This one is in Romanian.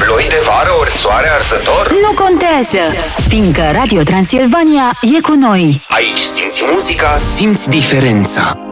Ploi de vară ori soare arzător? Nu contează, fiindcă Radio Transilvania e cu noi. Aici simți muzica, simți diferența.